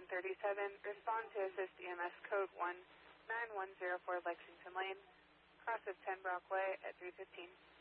137, respond to assist EMS code 19104 Lexington Lane, cross of 10 Brockway at 3:15.